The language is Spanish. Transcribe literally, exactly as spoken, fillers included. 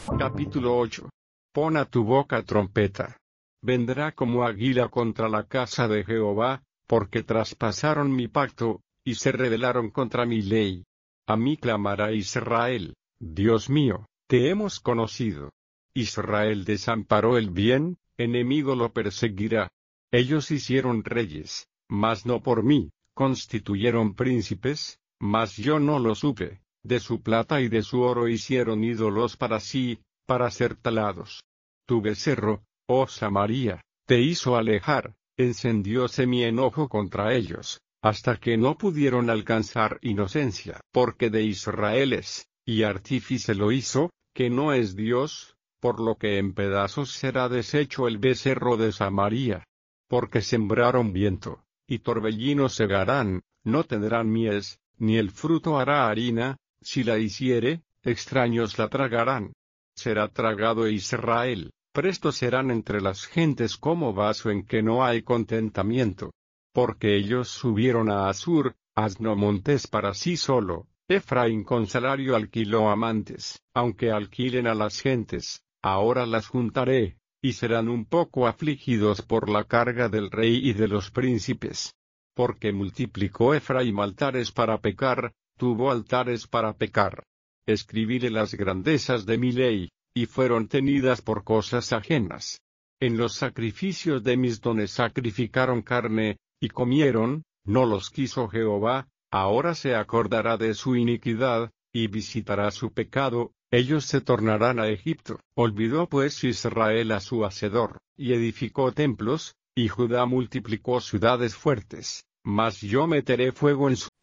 Capítulo ocho. Pon a tu boca trompeta. Vendrá como águila contra la casa de Jehová, porque traspasaron mi pacto, y se rebelaron contra mi ley. A mí clamará Israel: Dios mío, te hemos conocido. Israel desamparó el bien, enemigo lo perseguirá. Ellos hicieron reyes, mas no por mí, constituyeron príncipes, mas yo no lo supe. De su plata y de su oro hicieron ídolos para sí, para ser talados. Tu becerro, oh Samaria, te hizo alejar, encendióse mi enojo contra ellos, hasta que no pudieron alcanzar inocencia. Porque de Israel es, y artífice lo hizo, que no es Dios, por lo que en pedazos será deshecho el becerro de Samaria. Porque sembraron viento, y torbellino segarán, no tendrán mies, ni el fruto hará harina. Si la hiciere, extraños la tragarán. Será tragado Israel, presto serán entre las gentes como vaso en que no hay contentamiento. Porque ellos subieron a Asur, asno montés para sí solo, Efraín con salario alquiló amantes. Aunque alquilen a las gentes, ahora las juntaré, y serán un poco afligidos por la carga del rey y de los príncipes. Porque multiplicó Efraín altares para pecar, tuvo altares para pecar. Escribíle las grandezas de mi ley, y fueron tenidas por cosas ajenas. En los sacrificios de mis dones sacrificaron carne, y comieron, no los quiso Jehová. Ahora se acordará de su iniquidad, y visitará su pecado, ellos se tornarán a Egipto. Olvidó pues Israel a su hacedor, y edificó templos, y Judá multiplicó ciudades fuertes. Mas yo meteré fuego en su